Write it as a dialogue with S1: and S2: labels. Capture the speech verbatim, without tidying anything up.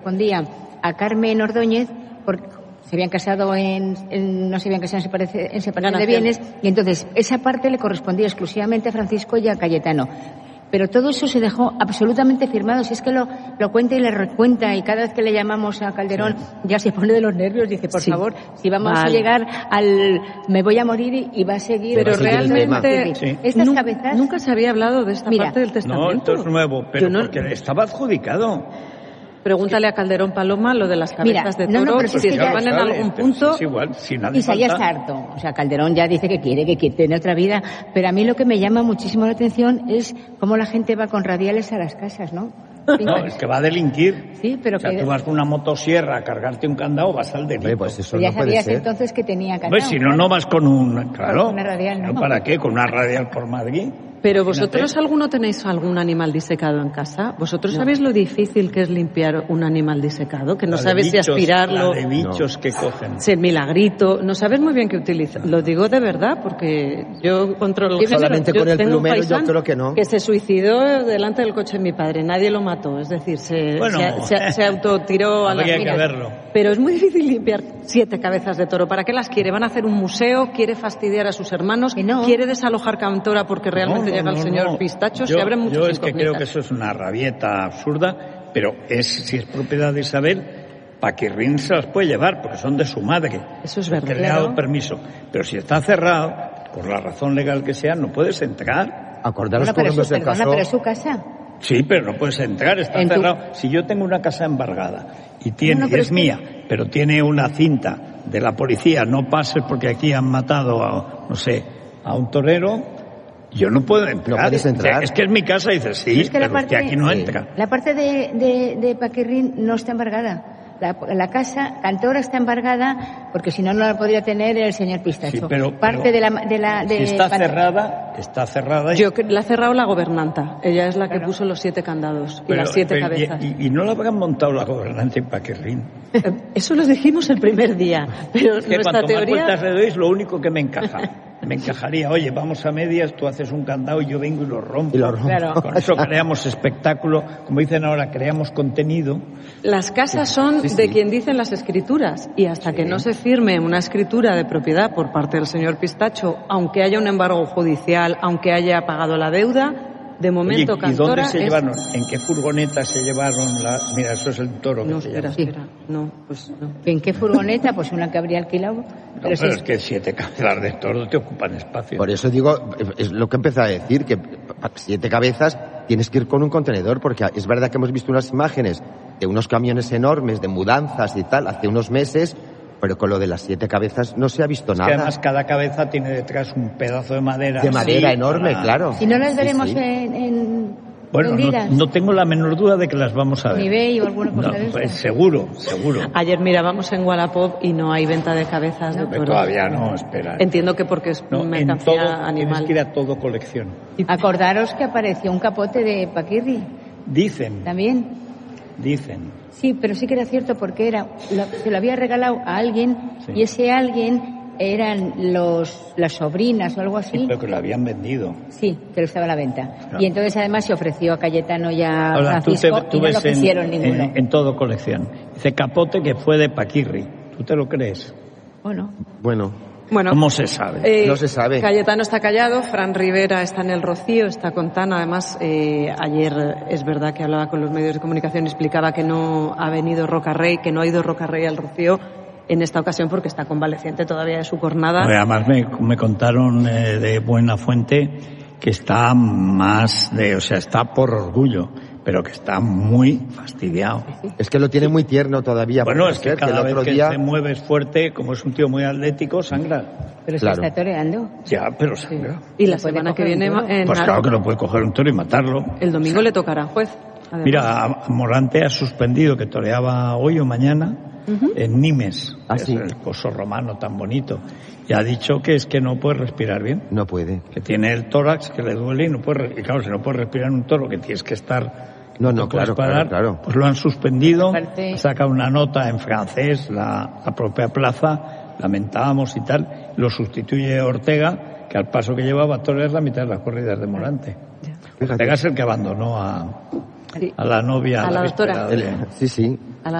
S1: Respondía a Carmen Ordóñez porque se habían casado en, en no se habían casado en separación, en separación de bienes, y entonces esa parte le correspondía exclusivamente a Francisco y a Cayetano. Pero todo eso se dejó absolutamente firmado. Si es que lo, lo cuenta y le recuenta, y cada vez que le llamamos a Calderón sí. ya se pone de los nervios, dice, por sí. favor, si vamos vale. a llegar al me voy a morir y, y va a seguir.
S2: Pero realmente
S1: sí. estas
S2: nunca,
S1: cabezas...
S2: Nunca se había hablado de esta Mira, parte del testamento.
S3: No, esto es nuevo, pero no... porque estaba adjudicado.
S2: Pregúntale a Calderón Paloma lo de las cabezas
S1: Mira,
S2: de toro,
S1: no, no, pero
S2: si
S1: es que ya
S2: van en algún punto.
S3: Es igual, si nadie
S1: y ya está harto. O sea, Calderón ya dice que quiere, que quiere tener otra vida. Pero a mí lo que me llama muchísimo la atención es cómo la gente va con radiales a las casas, ¿no?
S3: No, es que va a delinquir.
S1: Sí, pero
S3: o sea,
S1: que...
S3: tú vas con una motosierra a cargarte un candado, vas al delito.
S4: Oye, pues eso
S1: ya
S4: no puede
S1: sabías
S4: ser.
S1: entonces que tenía candado.
S3: Pues si no, no vas con un... Claro.
S1: Con una radial, ¿no?
S3: ¿Para qué? Con una radial por Madrid.
S2: Pero vosotros, ¿alguno tenéis algún animal disecado en casa? ¿Vosotros no. sabéis lo difícil que es limpiar un animal disecado? Que no
S3: la
S2: sabes
S3: bichos,
S2: si aspirarlo.
S3: La de bichos
S2: no.
S3: que cogen.
S2: Se milagrito. No sabes muy bien qué utilizar. Lo digo de verdad porque yo controlo...
S4: Solamente con el plumero yo creo que no.
S2: Que se suicidó delante del coche de mi padre. Nadie lo mató. Es decir, se,
S3: bueno,
S2: se, se, se autotiró a la
S3: Habría que verlo.
S2: Pero es muy difícil limpiar siete cabezas de toro. ¿Para qué las quiere? ¿Van a hacer un museo? ¿Quiere fastidiar a sus hermanos?
S1: No.
S2: ¿Quiere desalojar Cantora porque realmente
S3: no, no,
S2: llega el
S3: no,
S2: señor
S3: no.
S2: Pistacho?
S3: Yo,
S2: se abren muchas
S3: yo es que
S2: incógnitas.
S3: creo que eso es una rabieta absurda, pero es si es propiedad de Isabel, Paquirrín se las puede llevar porque son de su madre.
S2: Eso es verdad.
S3: Que le ha dado permiso. Pero si está cerrado, por la razón legal que sea, no puedes entrar.
S4: Acordaros
S1: bueno,
S4: por ejemplo
S1: del
S4: caso...
S1: pero es su casa.
S3: Sí, pero no puedes entrar, está
S1: en
S3: cerrado.
S1: Tu...
S3: Si yo tengo una casa embargada y tiene,
S1: no, no,
S3: es, es mía,
S1: que...
S3: pero tiene una cinta de la policía, no pases porque aquí han matado a, no sé, a un torero, yo no puedo entrar.
S4: No puedes entrar.
S3: Es que es mi casa, y dices, sí,
S1: es que
S3: pero
S1: la parte,
S3: que aquí no
S1: sí.
S3: entra.
S1: La parte de, de, de Paquirrín no está embargada. La, la casa, Cantora está embargada porque si no, no la podría tener el señor Pistacho.
S3: Sí, pero,
S1: parte
S3: pero,
S1: de la... De la de
S3: si está
S1: Pan...
S3: cerrada, está cerrada. Y...
S2: Yo, la ha cerrado la gobernanta. Ella es la que
S1: claro.
S2: puso los siete candados
S3: pero,
S2: y las siete
S3: pero,
S2: cabezas.
S3: Y, y, y no la habrán montado la gobernante en Paquirrín.
S2: Eso lo dijimos el primer día. Pero
S3: es que
S2: nuestra
S3: cuanto
S2: teoría...
S3: más vueltas le doy es lo único que me encaja. Me encajaría, oye, vamos a medias, tú haces un candado y yo vengo y lo rompo.
S4: Y lo rompo.
S1: Claro.
S3: Con eso creamos espectáculo, como dicen ahora, creamos contenido.
S2: Las casas son
S4: sí, sí.
S2: de quien dicen las escrituras, y hasta
S3: Sí.
S2: que no se firme una escritura de propiedad por parte del señor Pistacho, aunque haya un embargo judicial, aunque haya pagado la deuda, de momento
S3: Oye, ¿y
S2: Cantora
S3: dónde se
S2: es...
S3: llevaron? ¿En qué furgoneta se llevaron? La... Mira, eso es el toro.
S2: No,
S3: que se
S2: espera,
S3: llama.
S2: espera. No, pues no.
S1: ¿En qué furgoneta? Pues una que habría alquilado.
S3: No,
S1: pero
S3: pero
S1: si
S3: es que siete cabezas de toro te ocupan espacio.
S4: Por eso digo, es lo que empecé a decir, que siete cabezas tienes que ir con un contenedor, porque es verdad que hemos visto unas imágenes de unos camiones enormes de mudanzas y tal hace unos meses, pero con lo de las siete cabezas no se ha visto
S3: es
S4: nada.
S3: que además cada cabeza tiene detrás un pedazo de madera.
S4: De madera
S3: así,
S4: enorme,
S3: para...
S4: claro.
S1: Si no las veremos
S4: sí, sí.
S1: en... en...
S3: Bueno, no, no tengo la menor duda de que las vamos a ver.
S1: Ni eBay o alguna cosa
S3: no,
S1: de eso.
S3: pues seguro, seguro.
S2: Ayer mirábamos en Wallapop y no hay venta de cabezas
S1: No,
S2: de toros.
S3: Todavía no, espera.
S2: Entiendo que porque es
S3: No, en
S2: mercancía
S3: todo,
S2: animal.
S3: tienes que ir a todo colección.
S1: Acordaros que apareció un capote de Paquirri
S3: Dicen,
S1: también.
S3: dicen.
S1: Sí, pero sí que era cierto porque era lo, se lo había regalado a alguien
S3: Sí.
S1: y ese alguien eran los las sobrinas o algo así.
S3: Sí, pero que lo habían vendido.
S1: Sí, pero estaba a la venta.
S3: Claro.
S1: Y entonces además se ofreció a Cayetano y a
S3: Ahora, tú, te,
S1: Francisco
S3: tú
S1: y no
S3: ves
S1: lo
S3: en,
S1: quisieron ninguno.
S3: en, en todo colección. Dice capote que fue de Paquirri. ¿Tú te lo crees?
S1: Bueno,
S4: Bueno,
S2: Bueno,
S3: ¿Cómo se sabe?
S2: eh,
S4: No se sabe.
S2: Cayetano está callado, Fran Rivera está en el Rocío, está con Tana. Además, eh, ayer es verdad que hablaba con los medios de comunicación y explicaba que no ha venido Rocarrey, que no ha ido Rocarrey al Rocío en esta ocasión porque está convaleciente todavía de su jornada.
S3: Además me, me contaron eh, de buena fuente que está más de, o sea, está por orgullo, pero que está muy fastidiado.
S4: es que lo tiene muy tierno todavía.
S3: Bueno,
S4: puede
S3: es que
S4: ser,
S3: cada
S4: el
S3: vez
S4: otro
S3: que
S4: día...
S3: te mueves fuerte, como es un tío muy atlético, sangra.
S1: pero
S4: Claro.
S1: se está toreando.
S3: Ya, pero sangra.
S2: Y la
S1: ¿Se puede
S2: semana que
S1: coger un
S2: viene,
S1: toro?
S2: en
S3: Pues claro que lo puede coger un toro y matarlo.
S2: el domingo le tocará juez. Además.
S3: Mira, a Morante ha suspendido, que toreaba hoy o mañana, uh-huh. en Nimes,
S4: Ah,
S3: que
S4: sí.
S3: es el coso romano tan bonito, y ha dicho que es que no puede respirar bien,
S4: No puede.
S3: que tiene el tórax que le duele y no puede, re- y claro, si no puede respirar en un toro, que tienes que estar...
S4: No, no,
S3: puedes
S4: claro,
S3: parar,
S4: claro, claro.
S3: Pues lo han suspendido,
S1: Aparte-
S3: ha sacado una nota en francés, la, la propia plaza, lamentábamos y tal, lo sustituye Ortega, que al paso que llevaba a torear la mitad de las corridas de Morante.
S4: Fíjate.
S3: Ortega es el que abandonó a... a la novia,
S2: a la,
S3: la
S2: doctora.
S3: víspera de-
S4: Sí, sí.